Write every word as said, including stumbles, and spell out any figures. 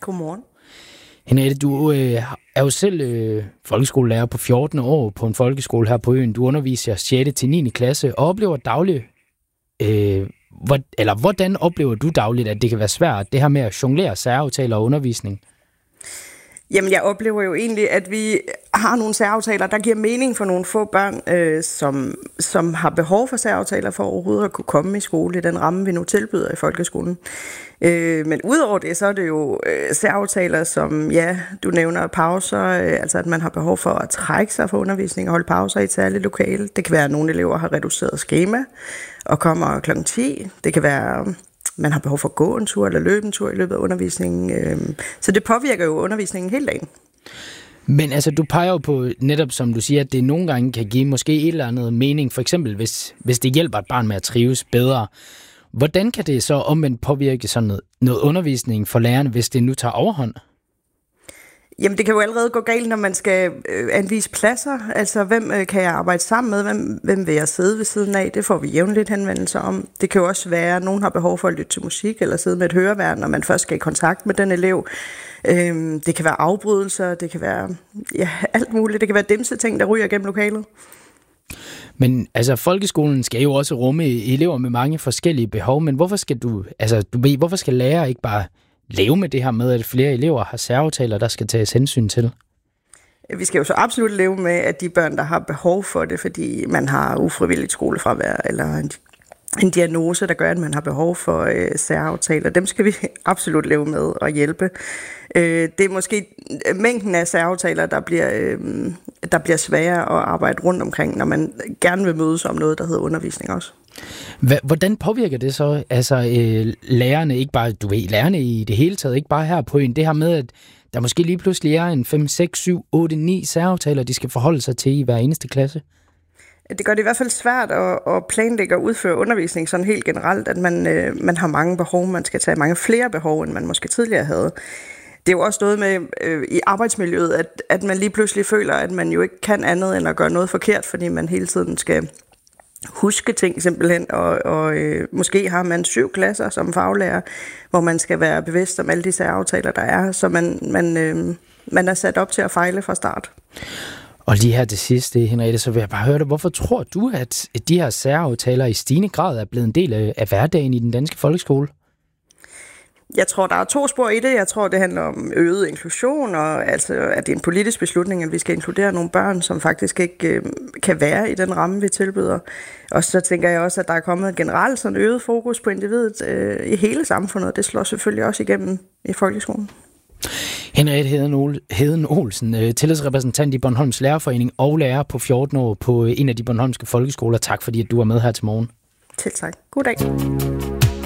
Godmorgen. Henriette, du øh, er jo selv øh, folkeskolelærer på fjorten år på en folkeskole her på øen. Du underviser sjette til niende klasse og oplever dagligt, øh, hvor, eller hvordan oplever du dagligt, at det kan være svært, det her med at jonglere særaftaler og undervisning? Jamen, jeg oplever jo egentlig, at vi har nogle særaftaler, der giver mening for nogle få børn, øh, som, som har behov for særaftaler for overhovedet at kunne komme i skole i den ramme, vi nu tilbyder i folkeskolen. Øh, men udover det, så er det jo øh, særaftaler, som, ja, du nævner pauser, øh, altså at man har behov for at trække sig fra undervisning og holde pauser i et særligt lokale. Det kan være, at nogle elever har reduceret skema og kommer klokken ti. Det kan være, man har behov for at gå en tur eller løbe en tur i løbet af undervisningen. Så det påvirker jo undervisningen hele dagen. Men altså, du peger jo på netop, som du siger, at det nogle gange kan give måske et eller andet mening. For eksempel, hvis, hvis det hjælper et barn med at trives bedre. Hvordan kan det så omvendt påvirke sådan noget, noget undervisning for lærerne, hvis det nu tager overhånd? Jamen, det kan jo allerede gå galt, når man skal øh, anvise pladser. Altså, hvem øh, kan jeg arbejde sammen med? Hvem, hvem vil jeg sidde ved siden af? Det får vi jævnligt henvendelser om. Det kan jo også være, at nogen har behov for at lytte til musik eller sidde med et høreværn, når man først skal i kontakt med den elev. Øh, det kan være afbrydelser, det kan være ja, alt muligt. Det kan være dimseting, der ryger gennem lokalet. Men altså, folkeskolen skal jo også rumme elever med mange forskellige behov, men hvorfor skal du, altså, du ved, hvorfor skal lærere ikke bare leve med det her med, at flere elever har særaftaler, der skal tages hensyn til? Vi skal jo så absolut leve med, at de børn, der har behov for det, fordi man har ufrivilligt skolefravær eller en, en diagnose, der gør, at man har behov for øh, særaftaler, dem skal vi absolut leve med og hjælpe. Øh, det er måske mængden af særaftaler, der bliver, øh, der bliver sværere at arbejde rundt omkring, når man gerne vil mødes om noget, der hedder undervisning også. Hvordan påvirker det så altså øh, lærerne, ikke bare, du ved, lærerne i det hele taget, ikke bare her på øen, det her med, at der måske lige pludselig er en fem, seks, syv, otte, ni særaftaler, de skal forholde sig til i hver eneste klasse? Det gør det i hvert fald svært at, at planlægge og udføre undervisning sådan helt generelt, at man, øh, man har mange behov, man skal tage mange flere behov, end man måske tidligere havde. Det er jo også noget med øh, i arbejdsmiljøet, at, at man lige pludselig føler, at man jo ikke kan andet end at gøre noget forkert, fordi man hele tiden skal huske ting simpelthen, og, og øh, måske har man syv klasser som faglærer, hvor man skal være bevidst om alle de særaftaler, der er, så man, man, øh, man er sat op til at fejle fra start. Og lige her til sidst, Henriette, så vil jeg bare høre dig, hvorfor tror du, at de her særaftaler i stigende grad er blevet en del af, af hverdagen i den danske folkeskole? Jeg tror, der er to spor i det. Jeg tror, det handler om øget inklusion, og altså, at det er en politisk beslutning, at vi skal inkludere nogle børn, som faktisk ikke øh, kan være i den ramme, vi tilbyder. Og så tænker jeg også, at der er kommet generelt sådan øget fokus på individet øh, i hele samfundet. Det slår selvfølgelig også igennem i folkeskolen. Henriette Heden Olsen, tillidsrepræsentant i Bornholms Lærerforening og lærer på fjorten år på en af de bornholmske folkeskoler. Tak fordi at du er med her til morgen. Til tak. God dag.